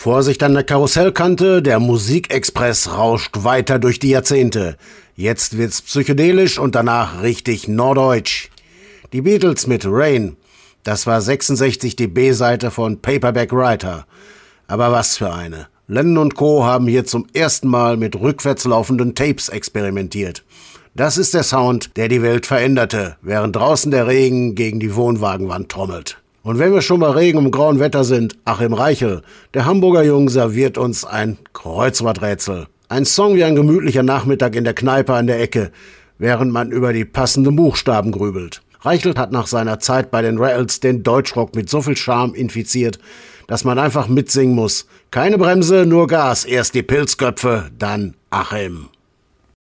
Vorsicht an der Karussellkante, der Musikexpress rauscht weiter durch die Jahrzehnte. Jetzt wird's psychedelisch und danach richtig norddeutsch. Die Beatles mit Rain. Das war 66 die B-Seite von Paperback Writer. Aber was für eine. Lennon und Co. haben hier zum ersten Mal mit rückwärts laufenden Tapes experimentiert. Das ist der Sound, der die Welt veränderte, während draußen der Regen gegen die Wohnwagenwand trommelt. Und wenn wir schon bei Regen und grauem Wetter sind, Achim Reichel, der Hamburger Jung, serviert uns ein Kreuzworträtsel. Ein Song wie ein gemütlicher Nachmittag in der Kneipe an der Ecke, während man über die passenden Buchstaben grübelt. Reichel hat nach seiner Zeit bei den Rattles den Deutschrock mit so viel Charme infiziert, dass man einfach mitsingen muss. Keine Bremse, nur Gas, erst die Pilzköpfe, dann Achim.